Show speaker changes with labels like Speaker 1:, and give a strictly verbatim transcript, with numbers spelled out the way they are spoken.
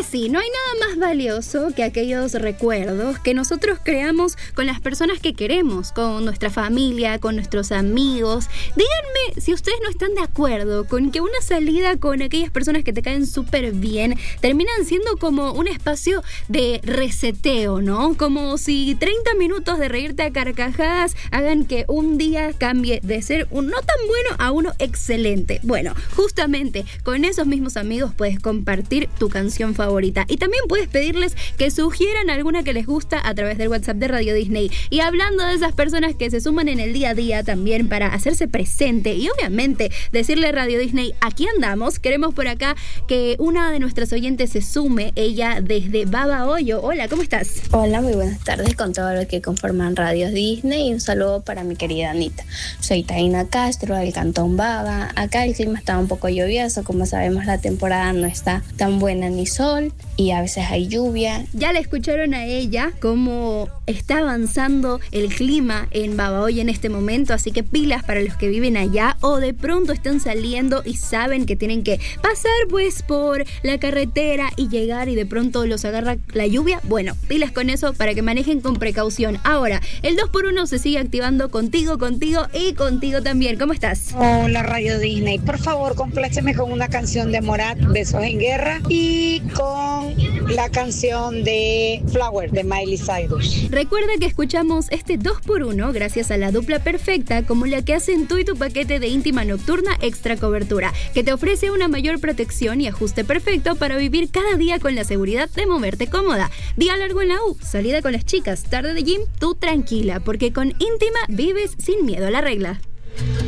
Speaker 1: sí, no hay nada más valioso que aquellos recuerdos que nosotros creamos con las personas que queremos, con nuestra familia, con nuestros amigos. Díganme si ustedes no están de acuerdo con que una salida con aquellas personas que te caen súper bien terminan siendo como un espacio de reseteo, ¿no? Como si treinta minutos de reírte a carcajadas hagan que un día cambie de ser un no tan bueno a uno excelente. Bueno, justamente con esos mismos amigos puedes compartir tu canción favorita y también puedes pedirles que sugieran alguna que les gusta a través del WhatsApp de Radio Disney. Y hablando de esas personas que se suman en el día a día también para hacerse presente y obviamente decirle a Radio Disney, aquí andamos, queremos por acá que una de nuestras oyentes se sume, ella desde Baba Hoyo. Hola, ¿cómo estás?
Speaker 2: Hola, muy buenas tardes con todo lo que conforman Radio Disney y un saludo para mi querida Anita. Soy Taina Castro, del Cantón Baba. Acá el clima está un poco lluvioso, como sabemos la temporada no está tan buena ni sol y a veces hay lluvia.
Speaker 1: Ya la escucharon a ella cómo está avanzando el clima en Babahoyo en este momento, así que pilas para los que viven allá o de pronto están saliendo y saben que tienen que pasar pues por la carretera y llegar y de pronto los agarra la lluvia. Bueno, pilas con eso para que manejen con precaución. Ahora, el dos por uno se sigue activando contigo, contigo y contigo también. ¿Cómo estás?
Speaker 3: Hola Radio Disney, por favor compláceme con una canción de Morat, Besos en Guerra, y con la canción de Flower de Miley Cyrus.
Speaker 1: Recuerda que escuchamos este dos por uno gracias a la dupla perfecta como la que hacen tú y tu paquete de íntima nocturna extra cobertura, que te ofrece una mayor protección y ajuste perfecto para vivir cada día con la seguridad de moverte cómoda. Día largo en la U, salida con las chicas, tarde de gym, tú tranquila, porque con íntima vives sin miedo a la regla.